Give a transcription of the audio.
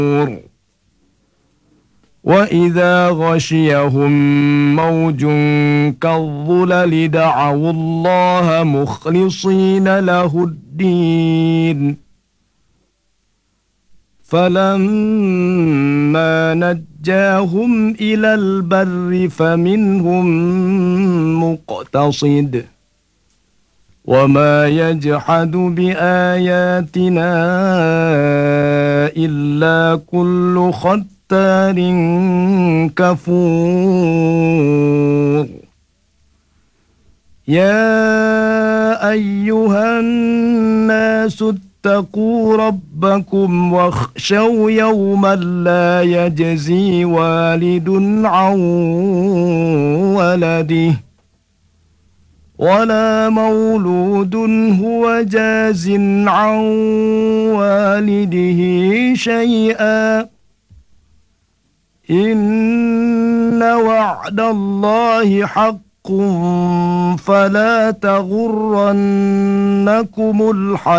وإذا غشيهم موج كالظلل دعوا الله مخلصين له الدين فلما نجاهم إلى البر فمنهم مقتصد وما يجحد بآياتنا إلا كل ختار كفور يا أيها الناس اتقوا ربكم واخشوا يوما لا يجزي والد عن ولده ولا مولود هو جاز عن والده شيئا إن وعد الله حق فلا تغرنكم الحياة